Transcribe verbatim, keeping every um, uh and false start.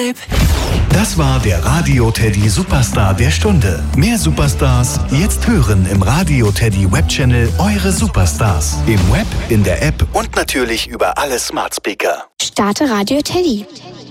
Babe. Das war der Radio Teddy Superstar der Stunde. Mehr Superstars jetzt hören im Radio Teddy Webchannel Eure Superstars. Im Web, in der App und natürlich über alle Smart Speaker. Starte Radio Teddy.